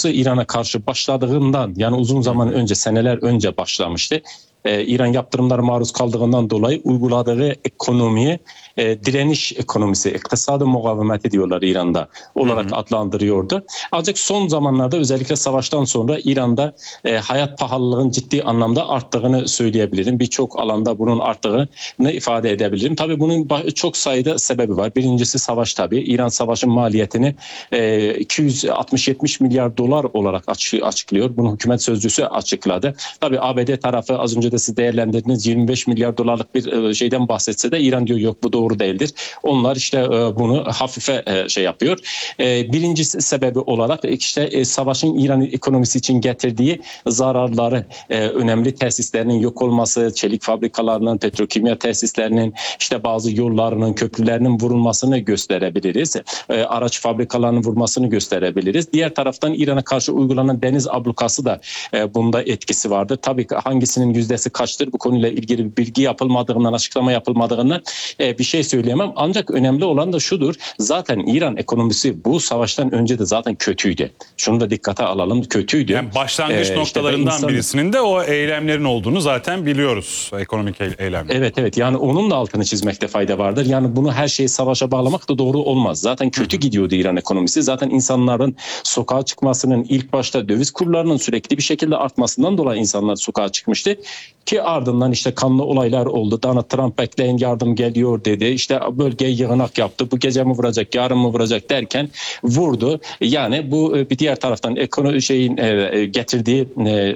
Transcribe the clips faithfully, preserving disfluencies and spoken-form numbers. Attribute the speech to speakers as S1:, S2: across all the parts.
S1: saldırısı İran'a karşı başladığından, yani uzun zaman önce, seneler önce başlamıştı. Ee, İran yaptırımlara maruz kaldığından dolayı uyguladığı ekonomiyi e, direniş ekonomisi, iktisadi mukavemeti diyorlar İran'da olarak hı hı. adlandırıyordu. Ancak son zamanlarda, özellikle savaştan sonra İran'da e, hayat pahalılığının ciddi anlamda arttığını söyleyebilirim. Birçok alanda bunun arttığını ifade edebilirim. Tabii bunun çok sayıda sebebi var. Birincisi savaş tabii. İran savaşın maliyetini e, iki yüz altmış yetmiş milyar dolar olarak açıklıyor. Bunu hükümet sözcüsü açıkladı. Tabii A B D tarafı az önce de siz değerlendirdiğiniz yirmi beş milyar dolarlık bir şeyden bahsetse de İran diyor yok, bu doğru değildir. Onlar işte bunu hafife şey yapıyor. Birinci sebebi olarak işte savaşın İran ekonomisi için getirdiği zararları, önemli tesislerinin yok olması, çelik fabrikalarının, petrokimya tesislerinin, işte bazı yollarının, köprülerinin vurulmasını gösterebiliriz. Araç fabrikalarının vurmasını gösterebiliriz. Diğer taraftan İran'a karşı uygulanan deniz ablukası da bunda etkisi vardır. Tabii ki hangisinin yüzdesi kaçtır, bu konuyla ilgili bir bilgi yapılmadığından, açıklama yapılmadığından bir şey söyleyemem. Ancak önemli olan da şudur: zaten İran ekonomisi bu savaştan önce de zaten kötüydü. Şunu da dikkate alalım, kötüydü.
S2: Yani başlangıç ee, noktalarından işte insan... birisinin de o eylemlerin olduğunu zaten biliyoruz, ekonomik eylemler.
S1: Evet evet, yani onun da altını çizmekte fayda vardır. Yani bunu her şeyi savaşa bağlamak da doğru olmaz. Zaten kötü gidiyordu İran ekonomisi. Zaten insanların sokağa çıkmasının, ilk başta döviz kurlarının sürekli bir şekilde artmasından dolayı insanlar sokağa çıkmıştı. Ki ardından işte kanlı olaylar oldu. Donald Trump bekleyin yardım geliyor dedi. İşte bölgeye yığınak yaptı. Bu gece mi vuracak, yarın mı vuracak derken vurdu. Yani bu bir diğer taraftan ekonomi şeyin getirdiği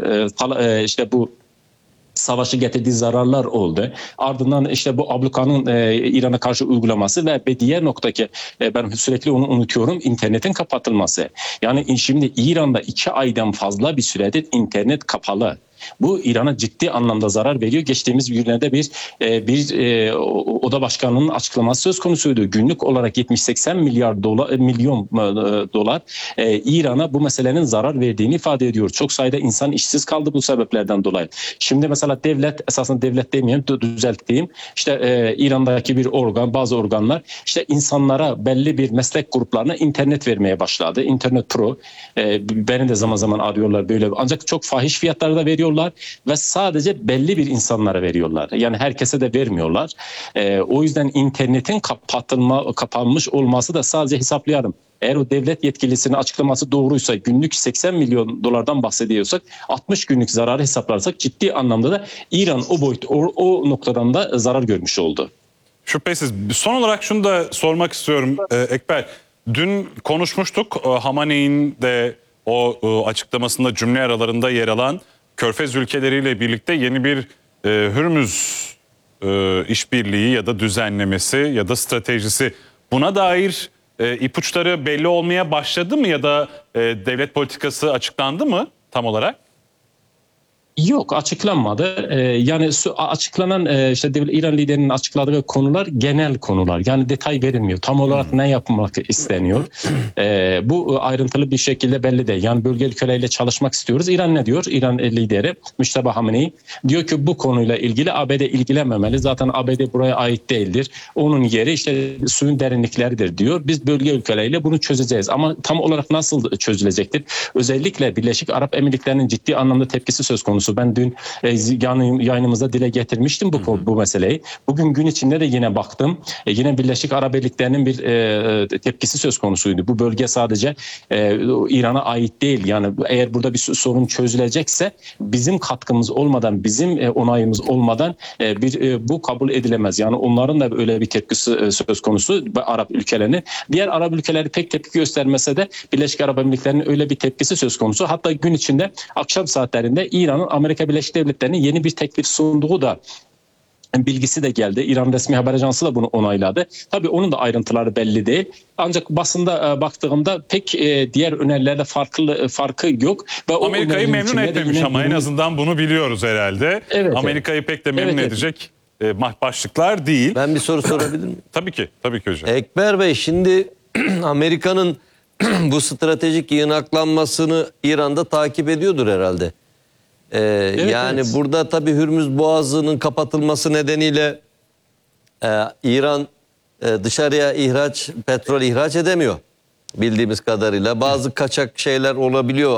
S1: işte bu savaşı getirdiği zararlar oldu. Ardından işte bu ablukanın e, İran'a karşı uygulaması ve bir diğer noktaki e, ben sürekli onu unutuyorum, internetin kapatılması. Yani şimdi İran'da iki aydan fazla bir süredir internet kapalı. Bu İran'a ciddi anlamda zarar veriyor. Geçtiğimiz günlerde bir bir e, oda başkanının açıklaması söz konusuydu. Günlük olarak yetmiş seksen milyar dolar milyon e, dolar e, İran'a bu meselenin zarar verdiğini ifade ediyor. Çok sayıda insan işsiz kaldı bu sebeplerden dolayı. Şimdi mesela devlet, esasında devlet demeyeyim, düzelteyim. İşte e, İran'daki bir organ, bazı organlar işte insanlara, belli bir meslek gruplarına internet vermeye başladı. İnternet Pro. E, beni de zaman zaman arıyorlar böyle. Ancak çok fahiş fiyatlarda veriyor ve sadece belli bir insanlara veriyorlar. Yani herkese de vermiyorlar. Ee, o yüzden internetin kapatılma, kapanmış olması da, sadece hesaplayalım, eğer o devlet yetkilisinin açıklaması doğruysa, günlük seksen milyon dolardan bahsediyorsak, altmış günlük zararı hesaplarsak ciddi anlamda da İran o boyut, o, o noktadan da zarar görmüş oldu.
S2: Şüphesiz. Son olarak şunu da sormak istiyorum e, Ekber. Dün konuşmuştuk. E, Hamaney'in de o e, açıklamasında cümle aralarında yer alan Körfez ülkeleriyle birlikte yeni bir e, Hürmüz e, işbirliği ya da düzenlemesi ya da stratejisi, buna dair e, ipuçları belli olmaya başladı mı ya da e, devlet politikası açıklandı mı tam olarak?
S1: Yok, açıklanmadı. Ee, yani açıklanan e, işte İran liderinin açıkladığı konular genel konular. Yani detay verilmiyor. Tam olarak ne yapmak isteniyor? Ee, bu ayrıntılı bir şekilde belli değil. Yani bölge ülkeleriyle çalışmak istiyoruz. İran ne diyor? İran lideri Müşteba Hamenei diyor ki bu konuyla ilgili A B D ilgilenmemeli. Zaten A B D buraya ait değildir. Onun yeri işte suyun derinlikleridir diyor. Biz bölge ülkeleriyle bunu çözeceğiz. Ama tam olarak nasıl çözülecektir? Özellikle Birleşik Arap Emirlikleri'nin ciddi anlamda tepkisi söz konusu. Ben dün e, yayınımızda dile getirmiştim bu, hı hı. bu meseleyi. Bugün gün içinde de yine baktım. E, yine Birleşik Arap Emirlikleri'nin bir e, tepkisi söz konusuydu. Bu bölge sadece e, İran'a ait değil. Yani eğer burada bir sorun çözülecekse bizim katkımız olmadan, bizim e, onayımız olmadan e, bir e, bu kabul edilemez. Yani onların da öyle bir tepkisi e, söz konusu, Arap ülkelerinin. Diğer Arap ülkeleri pek tepki göstermese de Birleşik Arap Emirlikleri'nin öyle bir tepkisi söz konusu. Hatta gün içinde akşam saatlerinde İran'ın Amerika Birleşik Devletleri'nin yeni bir teklif sunduğu da bilgisi de geldi. İran resmi haber ajansı da bunu onayladı. Tabii onun da ayrıntıları belli değil. Ancak basında e, baktığımda pek e, diğer önerilerle farklı e, farkı yok. Ve
S2: Amerika'yı memnun etmemiş ama en azından bunu biliyoruz herhalde. Evet, Amerika'yı pek de memnun evet, edecek evet. E, başlıklar değil.
S3: Ben bir soru sorabilir miyim?
S2: Tabii ki, tabii ki hocam.
S3: Ekber Bey, şimdi Amerika'nın bu stratejik yığınaklanmasını İran'da takip ediyordur herhalde. Ee, evet, yani evet. Burada tabii Hürmüz Boğazı'nın kapatılması nedeniyle e, İran e, dışarıya ihraç, petrol ihraç edemiyor bildiğimiz kadarıyla. Bazı kaçak şeyler olabiliyor.